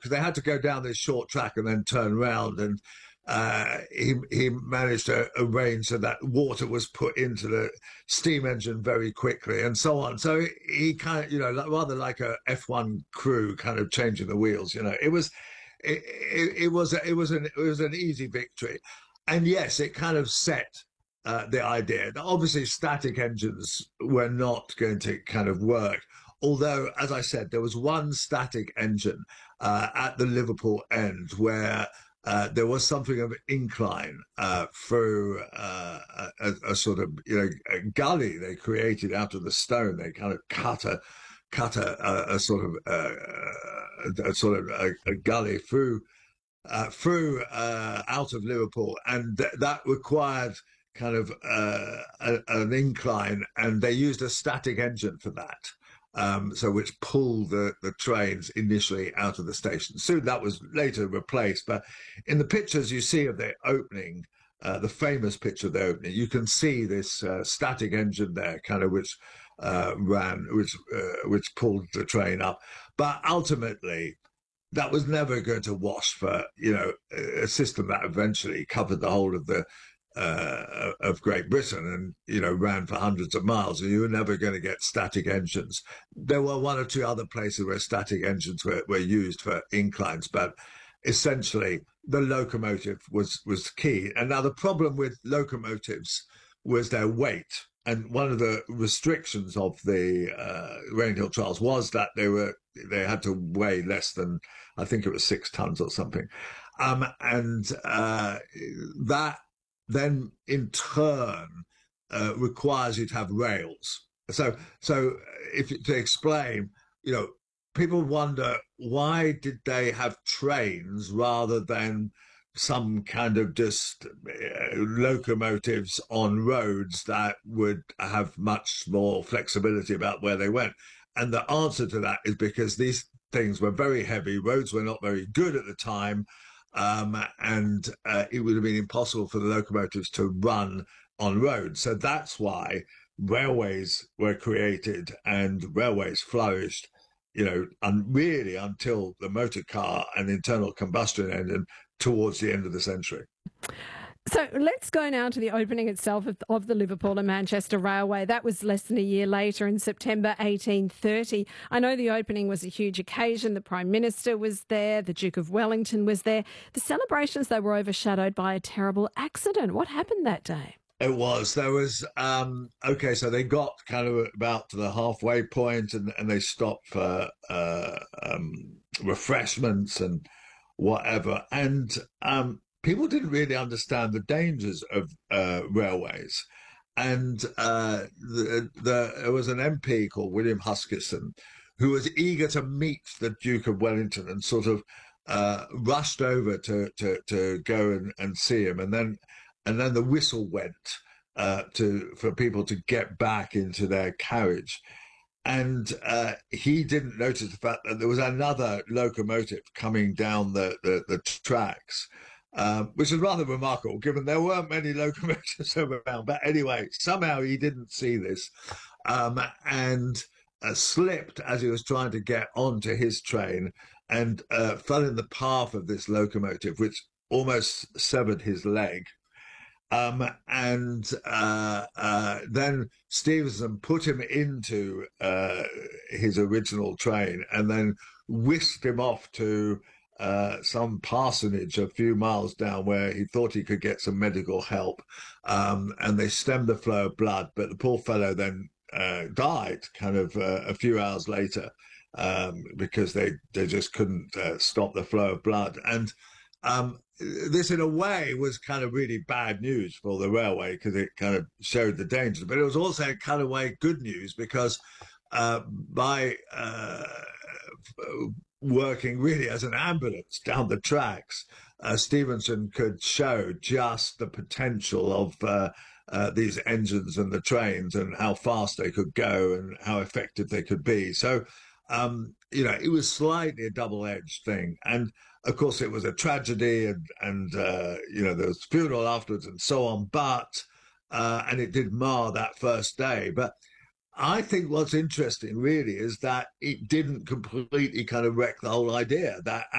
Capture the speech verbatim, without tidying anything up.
because they had to go down this short track and then turn round. And uh, he he managed to arrange so that water was put into the steam engine very quickly, and so on. So he, he kind of, you know, rather like a F one crew kind of changing the wheels. You know, it was it, it, it was it was an it was an easy victory, and yes, it kind of set uh, the idea. Now, obviously, static engines were not going to kind of work. Although, as I said, there was one static engine uh, at the Liverpool end where uh, there was something of an incline uh, through uh, a, a sort of, you know, a gully they created out of the stone. They kind of cut a cut a, a, a sort of uh, a, a sort of a, a gully through uh, through uh, out of Liverpool, and th- that required kind of uh, a, an incline, and they used a static engine for that. Um, so which pulled the, the trains initially out of the station. Soon that was later replaced, but in the pictures you see of the opening, uh, the famous picture of the opening, you can see this uh, static engine there, kind of which uh, ran, which uh, which pulled the train up. But ultimately, that was never going to wash for, you know, a system that eventually covered the whole of the Uh, of Great Britain and, you know, ran for hundreds of miles, and you were never going to get static engines. There were one or two other places where static engines were, were used for inclines, but essentially the locomotive was, was key. And now the problem with locomotives was their weight. And one of the restrictions of the uh, Rainhill trials was that they were they had to weigh less than, I think it was six tons or something. Um, and uh, that then in turn uh, requires you to have rails. So, so if to explain, you know, people wonder, why did they have trains rather than some kind of just uh, locomotives on roads that would have much more flexibility about where they went? And the answer to that is because these things were very heavy. Roads were not very good at the time. Um, and uh, it would have been impossible for the locomotives to run on roads. So that's why railways were created and railways flourished, you know, and really until the motor car and internal combustion engine towards the end of the century. So let's go now to the opening itself of, of the Liverpool and Manchester Railway. That was less than a year later in September eighteen thirty. I know the opening was a huge occasion. The Prime Minister was there. The Duke of Wellington was there. The celebrations, they were overshadowed by a terrible accident. What happened that day? It was. There was, um, okay, so they got kind of about to the halfway point and, and they stopped for uh, um, refreshments and whatever. And um, people didn't really understand the dangers of uh, railways. And uh, the, the, there was an M P called William Huskisson who was eager to meet the Duke of Wellington and sort of uh, rushed over to, to, to go and, and see him. And then and then the whistle went uh, to for people to get back into their carriage. And uh, he didn't notice the fact that there was another locomotive coming down the, the, the tracks, um, which is rather remarkable, given there weren't many locomotives around. But anyway, somehow he didn't see this um, and uh, slipped as he was trying to get onto his train and uh, fell in the path of this locomotive, which almost severed his leg. Um, and uh, uh, then Stephenson put him into uh, his original train and then whisked him off to uh, some parsonage a few miles down where he thought he could get some medical help. Um, and they stemmed the flow of blood, but the poor fellow then uh, died kind of uh, a few hours later um, because they, they just couldn't uh, stop the flow of blood. And um, this, in a way, was kind of really bad news for the railway because it kind of showed the danger. But it was also in kind of way good news because uh, by uh, working really as an ambulance down the tracks, uh, Stephenson could show just the potential of uh, uh, these engines and the trains and how fast they could go and how effective they could be. So, um, you know, it was slightly a double-edged thing. And of course, it was a tragedy, and, and uh, you know, there was a funeral afterwards and so on. But, uh, and it did mar that first day. But I think what's interesting really is that it didn't completely kind of wreck the whole idea that